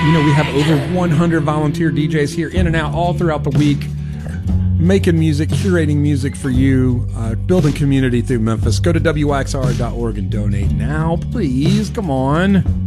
You know, we have over 100 volunteer DJs here in and out all throughout the week, making music, curating music for you, building community through Memphis. Go to WYXR.org and donate now, please. Come on.